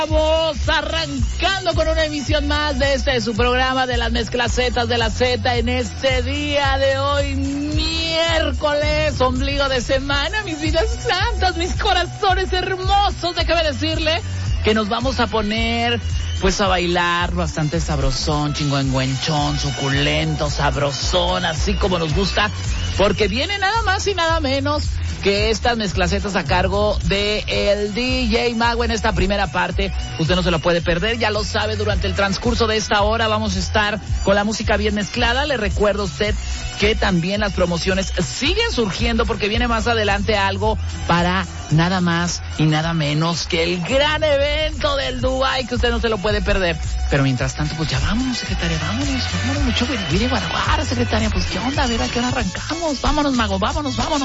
Estamos arrancando con una emisión más de su programa de las mezclacetas de la Z en este día de hoy, miércoles, ombligo de semana, mis vidas santas, mis corazones hermosos. Déjame decirle que nos vamos a poner pues a bailar bastante sabrosón, chingüengüenchón, suculento, sabrosón, así como nos gusta, porque viene nada más y nada menos que estas mezclacetas a cargo de el DJ Mago en esta primera parte. Usted no se lo puede perder, ya lo sabe, durante el transcurso de esta hora vamos a estar con la música bien mezclada. Le recuerdo a usted que también las promociones siguen surgiendo porque viene más adelante algo para nada más y nada menos que el gran evento del Dubai, que usted no se lo puede perder. Pero mientras tanto, pues ya vámonos, secretaria, vámonos mucho, Guaraguara, secretaria, pues qué onda, a ver a qué hora arrancamos. Vámonos, Mago, vámonos.